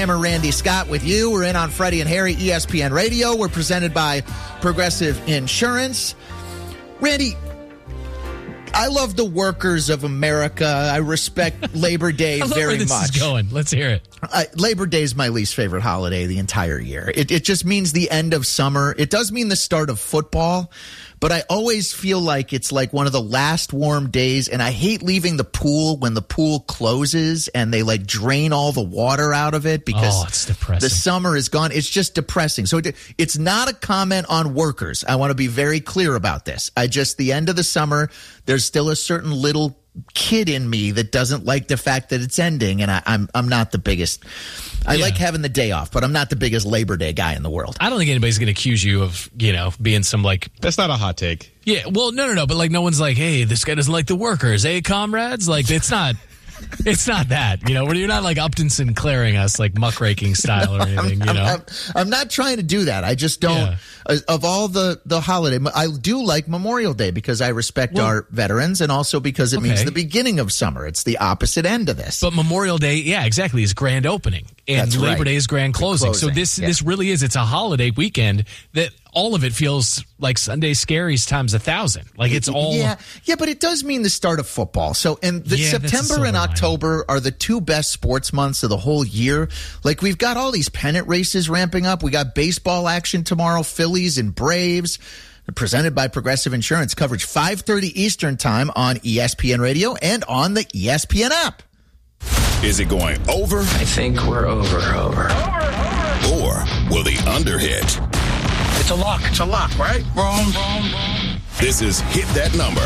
I'm Randy Scott with you. We're in on Freddie and Harry, ESPN Radio. We're presented by Progressive Insurance. Randy, I love the workers of America. I respect Labor Day I love very where this much. is going. Let's hear it. Labor Day is my least favorite holiday the entire year. It just means the end of summer. It does mean the start of football, but I always feel like it's like one of the last warm days, and I hate leaving the pool when the pool closes and they like drain all the water out of it because it's depressing. The summer is gone. It's just depressing. So it's not a comment on workers. I want to be very clear about this. The end of the summer, there's still a certain little kid in me that doesn't like the fact that it's ending, and I'm not the biggest. I like having the day off, but I'm not the biggest Labor Day guy in the world. I don't think anybody's going to accuse you of, being some like. That's not a hot take. Yeah, well, no, but like no one's like, hey, this guy doesn't like the workers, hey, comrades. Like it's not. It's not that, where you're not like Upton Sinclairing us like muckraking style or anything, I'm not trying to do that. I just don't. Yeah. Of all the holiday, I do like Memorial Day because I respect our veterans and also because it means the beginning of summer. It's the opposite end of this. But Memorial Day, exactly, is grand opening. And Labor Day is grand closing. So this really is, it's a holiday weekend that all of it feels like Sunday Scaries times 1,000. Like it's all. Yeah, but it does mean the start of football. So, and September and October are the two best sports months of the whole year. Like we've got all these pennant races ramping up. We got baseball action tomorrow, Phillies and Braves. Presented by Progressive Insurance. Coverage 5:30 Eastern time on ESPN Radio and on the ESPN app. Is it going over? I think we're over. Or will the under hit? It's a lock. It's a lock, right? Wrong. This is Hit That Number.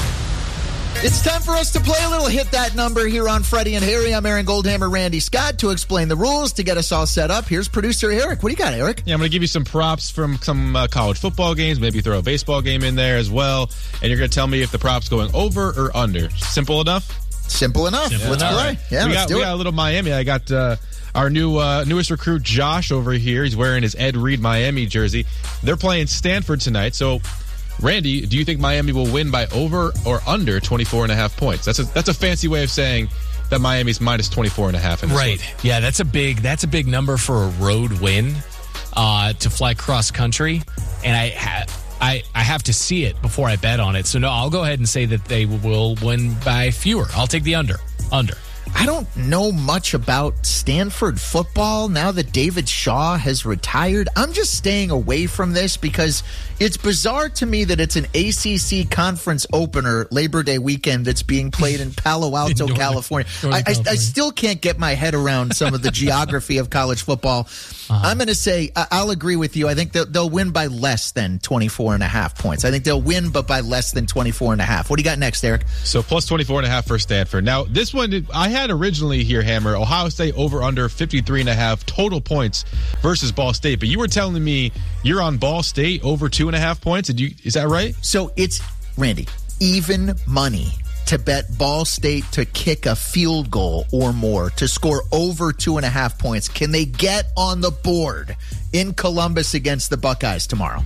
It's time for us to play a little Hit That Number here on Freddie and Harry. I'm Aaron Goldhammer, Randy Scott. To explain the rules, to get us all set up, here's producer Eric. What do you got, Eric? Yeah, I'm going to give you some props from some college football games, maybe throw a baseball game in there as well, and you're going to tell me if the prop's going over or under. Simple enough? Simple enough. Let's play. Right. Yeah, we got a little Miami. I got our newest recruit, Josh, over here. He's wearing his Ed Reed Miami jersey. They're playing Stanford tonight, so Randy, do you think Miami will win by over or under 24.5 points? That's a fancy way of saying that Miami's minus 24.5. Right. One. Yeah, that's a big number for a road win to fly cross country, and I have to see it before I bet on it. So no, I'll go ahead and say that they will win by fewer. I'll take the under. I don't know much about Stanford football now that David Shaw has retired. I'm just staying away from this because it's bizarre to me that it's an ACC conference opener Labor Day weekend that's being played in Palo Alto, California. I still can't get my head around some of the geography of college football. I'm going to say I'll agree with you. I think they'll win by less than 24.5 points. I think they'll win, but by less than 24.5. What do you got next, Eric? So plus 24.5 for Stanford. Now, this one, I had originally here, Hammer, Ohio State over under 53.5 total points versus Ball State. But you were telling me you're on Ball State over 2.5 points. Is that right? So it's, Randy, even money to bet Ball State to kick a field goal or more to score over 2.5 points. Can they get on the board in Columbus against the Buckeyes tomorrow?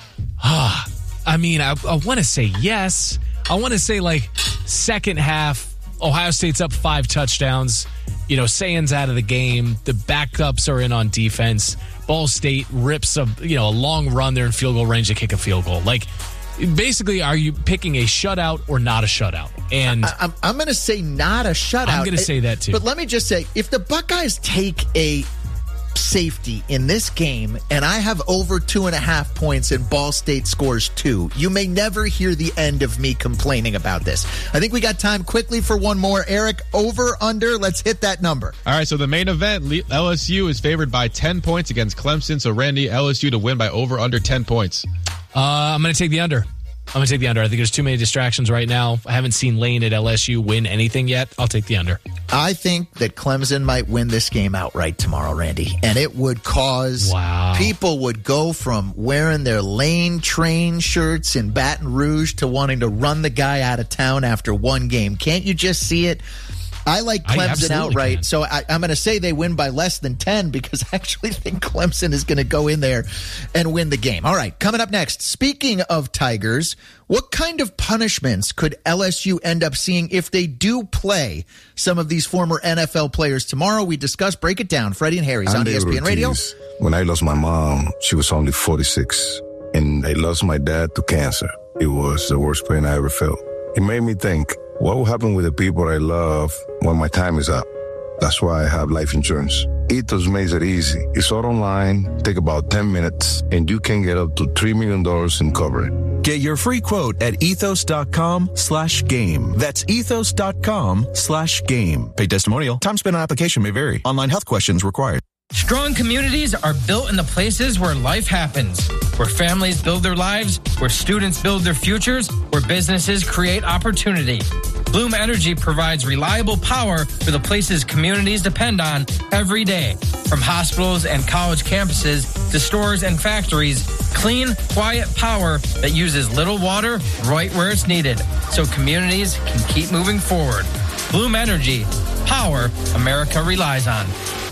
I mean, I want to say yes. I want to say like second half, Ohio State's up 5 touchdowns. Sayan's out of the game. The backups are in on defense. Ball State rips a long run there in field goal range to kick a field goal. Like, basically, are you picking a shutout or not a shutout? And I'm going to say not a shutout. I'm going to say that too. But let me just say, if the Buckeyes take a safety in this game and I have over 2.5 points and Ball State scores 2, you may never hear the end of me complaining about this. I think we got time quickly for one more. Eric, over, under, let's hit that number. All right, so the main event, LSU is favored by 10 points against Clemson. So Randy, LSU to win by over, under 10 points. I'm going to take the under. I think there's too many distractions right now. I haven't seen Lane at LSU win anything yet. I'll take the under. I think that Clemson might win this game outright tomorrow, Randy. And it would cause people would go from wearing their Lane train shirts in Baton Rouge to wanting to run the guy out of town after one game. Can't you just see it? I like Clemson absolutely outright, can. so I'm going to say they win by less than 10 because I actually think Clemson is going to go in there and win the game. All right, coming up next, speaking of Tigers, what kind of punishments could LSU end up seeing if they do play some of these former NFL players tomorrow? We discuss, break it down. Freddie and Harry's on ESPN Radio. When I lost my mom, she was only 46, and I lost my dad to cancer. It was the worst pain I ever felt. It made me think, what will happen with the people I love when my time is up? That's why I have life insurance. Ethos makes it easy. It's all online, take about 10 minutes, and you can get up to $3 million in coverage. Get your free quote at ethos.com/game. That's ethos.com/game. Pay testimonial. Time spent on application may vary. Online health questions required. Strong communities are built in the places where life happens, where families build their lives, where students build their futures, where businesses create opportunity. Bloom Energy provides reliable power for the places communities depend on every day. From hospitals and college campuses to stores and factories, clean, quiet power that uses little water right where it's needed so communities can keep moving forward. Bloom Energy, power America relies on.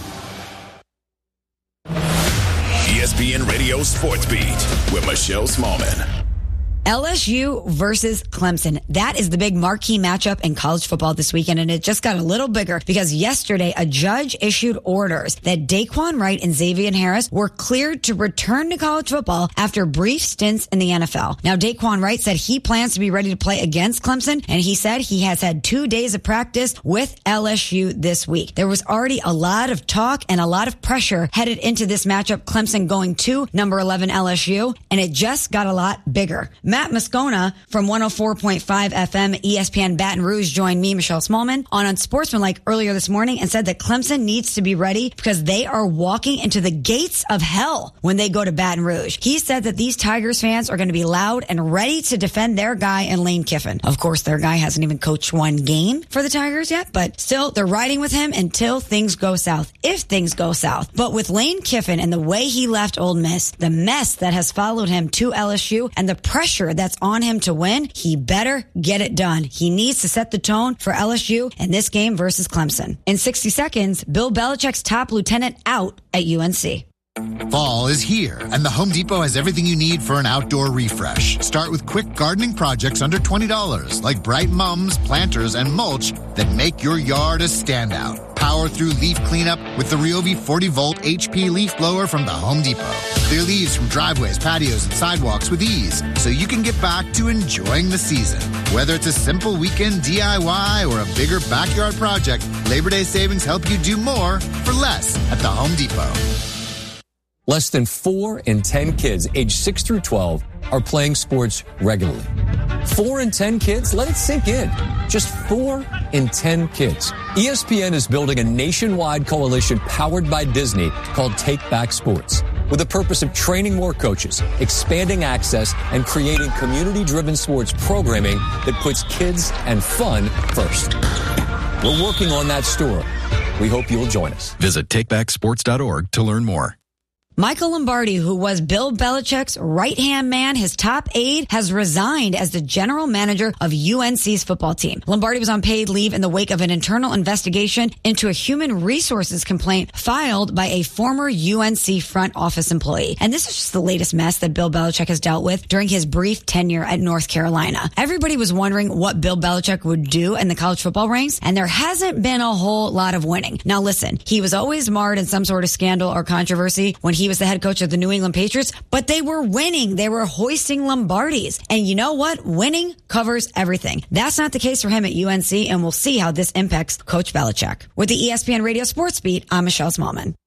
ESPN Radio Sports Beat with Michelle Smallman. LSU versus Clemson. That is the big marquee matchup in college football this weekend, and it just got a little bigger because yesterday a judge issued orders that Daquan Wright and Xavier Harris were cleared to return to college football after brief stints in the NFL. Now, Daquan Wright said he plans to be ready to play against Clemson, and he said he has had 2 days of practice with LSU this week. There was already a lot of talk and a lot of pressure headed into this matchup, Clemson going to number 11 LSU, and it just got a lot bigger. Matt Moscona from 104.5 FM ESPN Baton Rouge joined me, Michelle Smallman, on Unsportsmanlike earlier this morning and said that Clemson needs to be ready because they are walking into the gates of hell when they go to Baton Rouge. He said that these Tigers fans are going to be loud and ready to defend their guy in Lane Kiffin. Of course, their guy hasn't even coached one game for the Tigers yet, but still, they're riding with him until things go south, if things go south. But with Lane Kiffin and the way he left Ole Miss, the mess that has followed him to LSU, and the pressure that's on him to win, he better get it done. He needs to set the tone for LSU in this game versus Clemson. In 60 seconds, Bill Belichick's top lieutenant out at UNC. Fall is here, and the Home Depot has everything you need for an outdoor refresh. Start with quick gardening projects under $20, like bright mums, planters, and mulch that make your yard a standout. Power through leaf cleanup with the Ryobi 40-volt HP leaf blower from the Home Depot. Clear leaves from driveways, patios, and sidewalks with ease, so you can get back to enjoying the season. Whether it's a simple weekend DIY or a bigger backyard project, Labor Day savings help you do more for less at the Home Depot. Less than 4 in 10 kids aged 6 through 12 are playing sports regularly. 4 in 10 kids? Let it sink in. Just 4 in 10 kids. ESPN is building a nationwide coalition powered by Disney called Take Back Sports, with the purpose of training more coaches, expanding access, and creating community-driven sports programming that puts kids and fun first. We're working on that story. We hope you'll join us. Visit takebacksports.org to learn more. Michael Lombardi, who was Bill Belichick's right-hand man, his top aide, has resigned as the general manager of UNC's football team. Lombardi was on paid leave in the wake of an internal investigation into a human resources complaint filed by a former UNC front office employee. And this is just the latest mess that Bill Belichick has dealt with during his brief tenure at North Carolina. Everybody was wondering what Bill Belichick would do in the college football ranks, and there hasn't been a whole lot of winning. Now listen, he was always marred in some sort of scandal or controversy when he was the head coach of the New England Patriots, but they were winning. They were hoisting Lombardies. And you know what? Winning covers everything. That's not the case for him at UNC, and we'll see how this impacts Coach Belichick. With the ESPN Radio Sports Beat, I'm Michelle Smallman.